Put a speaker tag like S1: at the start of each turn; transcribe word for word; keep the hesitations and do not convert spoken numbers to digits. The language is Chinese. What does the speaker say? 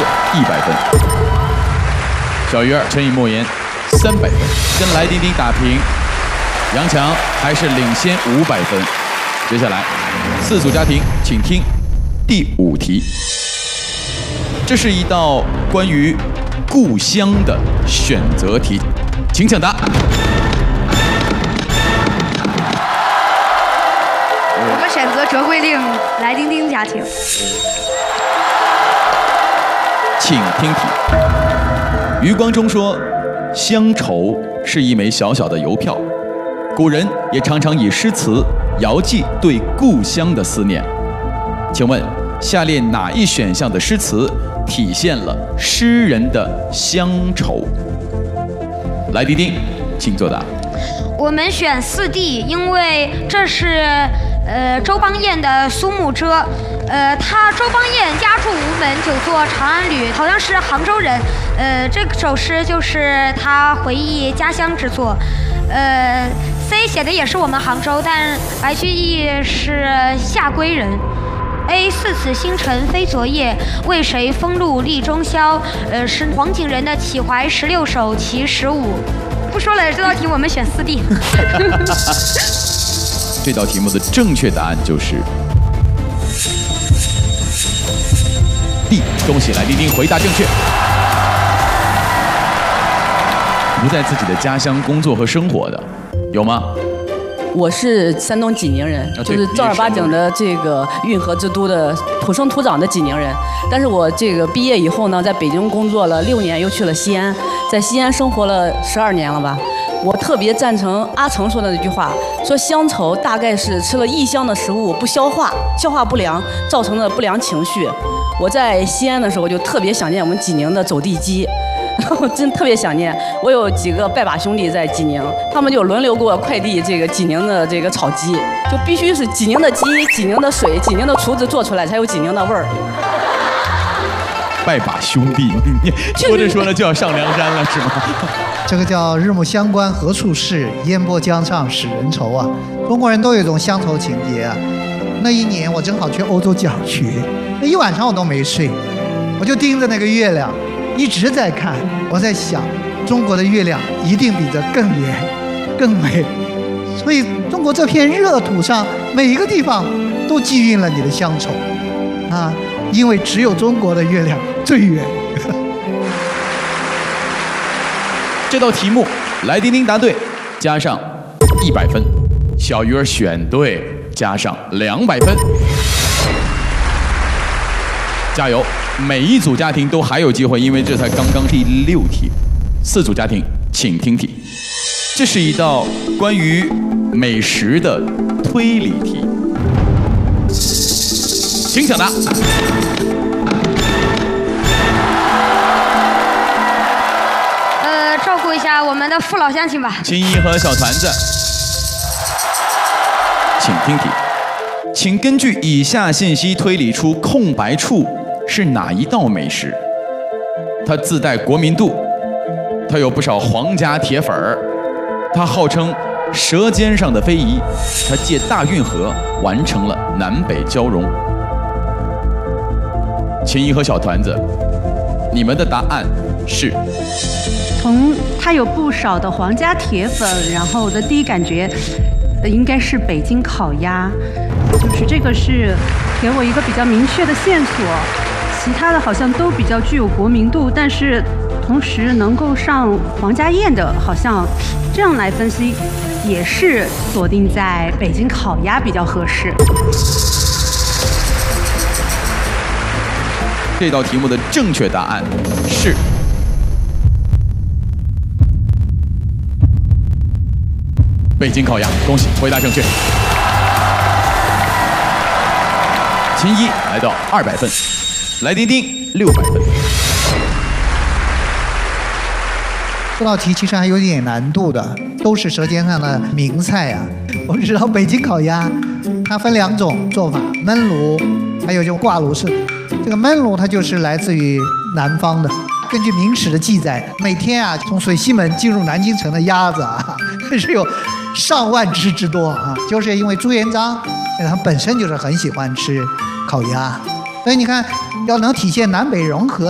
S1: 一百分。小鱼儿陈以莫言三百分，跟来丁丁打平，杨强还是领先五百分。接下来四组家庭，请听第五题。这是一道关于故乡的选择题，请抢答。
S2: 我们选择折桂令来丁丁家庭。
S1: 请听题。余光中说，乡愁是一枚小小的邮票，古人也常常以诗词遥寄对故乡的思念。请问，下列哪一选项的诗词体现了诗人的乡愁？来，丁丁，请作答。
S2: 我们选四 D， 因为这是呃周邦彦的《苏幕遮》。呃，他周邦彦家住吴门，久作长安旅，好像是杭州人。呃，这首诗就是他回忆家乡之作。呃 ，C 写的也是我们杭州，但白居易是下归人。A 似此星辰非昨夜，为谁风露立中宵？呃，是黄景仁的《启怀十六首·其十五》。不说了，这道题我们选四 D。
S1: 这道题目的正确答案就是 D。恭喜来丁丁回答正确。不在自己的家乡工作和生活的，有吗？
S3: 我是山东济宁人，就是正儿八经的这个运河之都的土生土长的济宁人。但是我这个毕业以后呢，在北京工作了六年，又去了西安，在西安生活了十二年了吧。我特别赞成阿成说的那句话，说乡愁大概是吃了异乡的食物不消化，消化不良造成的不良情绪。我在西安的时候就特别想念我们济宁的走地鸡。我真特别想念，我有几个拜把兄弟在济宁，他们就轮流给我快递这个济宁的这个炒鸡，就必须是济宁的鸡、济宁的水、济宁的厨子做出来才有济宁的味儿。
S1: 拜把兄弟，说着说着就要上梁山了，是吗？
S4: 这个叫日暮乡关何处是，烟波江上使人愁啊。中国人都有一种乡愁情节啊。那一年我正好去欧洲讲学，那一晚上我都没睡，我就盯着那个月亮。一直在看，我在想，中国的月亮一定比这更圆、更美。所以，中国这片热土上，每一个地方都寄运了你的乡愁，啊，因为只有中国的月亮最圆。
S1: 这道题目，来丁丁答对，加上一百分；小鱼儿选对，加上两百分。加油！每一组家庭都还有机会，因为这才刚刚第六题。四组家庭，请听题。这是一道关于美食的推理题，请抢答。
S2: 呃，照顾一下我们的父老乡亲吧。
S1: 青衣和小团子，请听题。请根据以下信息推理出空白处是哪一道美食？它自带国民度，它有不少皇家铁粉儿，它号称舌尖上的非遗，它借大运河完成了南北交融。秦怡和小团子，你们的答案是？
S5: 从它有不少的皇家铁粉，然后我的第一感觉，呃，应该是北京烤鸭，就是这个是给我一个比较明确的线索。其他的好像都比较具有国民度，但是同时能够上皇家宴的，好像这样来分析，也是锁定在北京烤鸭比较合适。
S1: 这道题目的正确答案是北京烤鸭，恭喜回答正确。秦一来到二百分。来丁丁六百分。
S4: 这道题其实还有点难度的，都是舌尖上的名菜啊。我们知道北京烤鸭，它分两种做法，焖炉，还有就挂炉式。这个焖炉它就是来自于南方的。根据明史的记载，每天啊从水西门进入南京城的鸭子啊，是有上万只之多啊，就是因为朱元璋他本身就是很喜欢吃烤鸭。所以你看，要能体现南北融合。